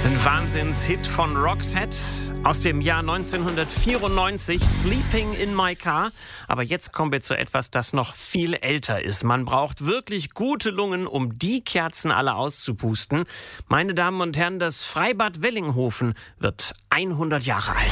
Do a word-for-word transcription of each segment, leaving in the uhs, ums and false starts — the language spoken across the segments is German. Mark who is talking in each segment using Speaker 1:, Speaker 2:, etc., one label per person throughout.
Speaker 1: Ein Wahnsinnshit von Roxette aus dem Jahr neunzehnhundertvierundneunzig, Sleeping in My Car. Aber jetzt kommen wir zu etwas, das noch viel älter ist. Man braucht wirklich gute Lungen, um die Kerzen alle auszupusten. Meine Damen und Herren, das Freibad Wellinghofen wird hundert Jahre alt.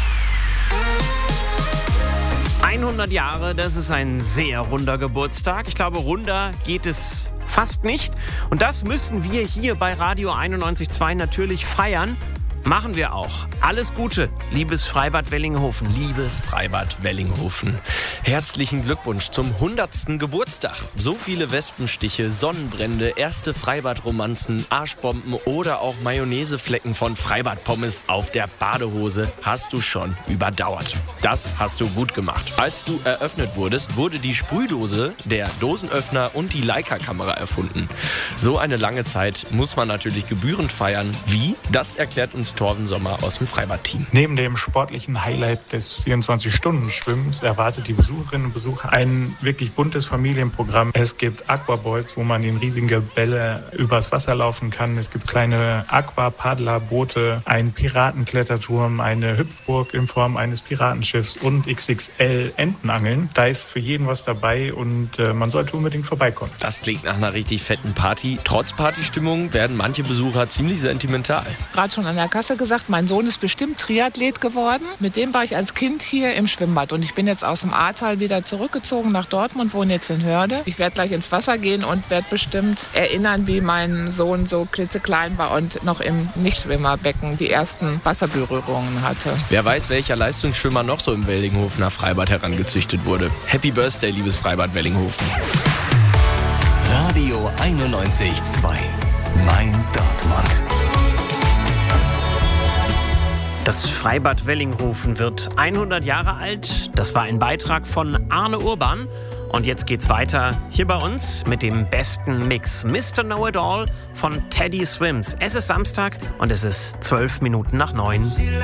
Speaker 1: hundert Jahre, das ist ein sehr runder Geburtstag. Ich glaube, runder geht es fast nicht. Und das müssen wir hier bei Radio einundneunzig Komma zwei natürlich feiern. Machen wir auch. Alles Gute, liebes Freibad Wellinghofen.
Speaker 2: Liebes Freibad Wellinghofen. Herzlichen Glückwunsch zum hundertsten Geburtstag. So viele Wespenstiche, Sonnenbrände, erste Freibadromanzen, Arschbomben oder auch Mayonnaiseflecken von Freibadpommes auf der Badehose hast du schon überdauert. Das hast du gut gemacht. Als du eröffnet wurdest, wurde die Sprühdose, der Dosenöffner und die Leica-Kamera erfunden. So eine lange Zeit muss man natürlich gebührend feiern. Wie? Das erklärt uns Torben Sommer aus dem Freibad-Team.
Speaker 3: Neben dem sportlichen Highlight des vierundzwanzig-Stunden-Schwimmens erwartet die Besucherinnen und Besucher ein wirklich buntes Familienprogramm. Es gibt Aquaboys, wo man in riesige Bälle übers Wasser laufen kann. Es gibt kleine Aquapaddlerboote, einen Piratenkletterturm, eine Hüpfburg in Form eines Piratenschiffs und X X L Entenangeln. Da ist für jeden was dabei und äh, man sollte unbedingt vorbeikommen.
Speaker 2: Das klingt nach einer richtig fetten Party. Trotz Partystimmung werden manche Besucher ziemlich sentimental.
Speaker 4: Gerade schon an der Kasse gesagt, mein Sohn ist bestimmt Triathlet geworden. Mit dem war ich als Kind hier im Schwimmbad und ich bin jetzt aus dem Ahrtal wieder zurückgezogen nach Dortmund, wohne jetzt in Hörde. Ich werde gleich ins Wasser gehen und werde bestimmt erinnern, wie mein Sohn so klitzeklein war und noch im Nichtschwimmerbecken die ersten Wasserberührungen hatte.
Speaker 2: Wer weiß, welcher Leistungsschwimmer noch so im Wellinghofener Freibad herangezüchtet wurde. Happy Birthday, liebes Freibad Wellinghofen.
Speaker 5: Radio einundneunzig Komma zwei. Mein Dortmund.
Speaker 1: Das Freibad Wellinghofen wird hundert Jahre alt. Das war ein Beitrag von Arne Urban. Und jetzt geht's weiter hier bei uns mit dem besten Mix. Mister Know-It-All von Teddy Swims. Es ist Samstag und es ist zwölf Minuten nach neun.